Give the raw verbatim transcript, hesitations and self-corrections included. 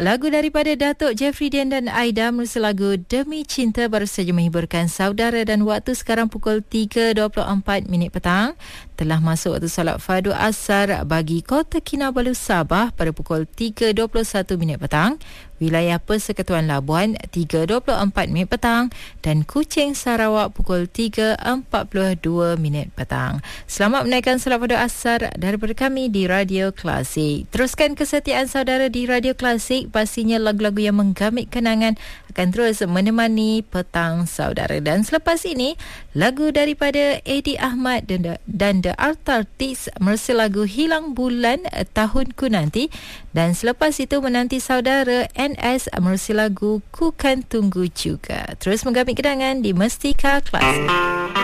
lagu daripada Datuk Jeffrey Dian dan Aida menerusi lagu Demi Cinta baru saja menghiburkan saudara, dan waktu sekarang pukul tiga dua puluh empat minit petang. Telah masuk waktu solat fardu asar bagi Kota Kinabalu Sabah pada pukul tiga dua puluh satu minit petang. Wilayah Persekutuan Labuan tiga dua puluh empat minit petang, dan Kuching Sarawak pukul tiga empat puluh dua minit petang. Selamat menaikkan solat fardu asar daripada kami di Radio Klasik. Teruskan kesetiaan saudara di Radio Klasik. Pastinya lagu-lagu yang menggamit kenangan akan terus menemani petang saudara. Dan selepas ini, lagu daripada Eddie Ahmad dan, dan The Artartists menerusi lagu Hilang Bulan Tahunku Nanti. Dan selepas itu menanti saudara N S menerusi lagu Ku Kan Tunggu Juga. Terus menggamit kenangan di Mestika Klasik.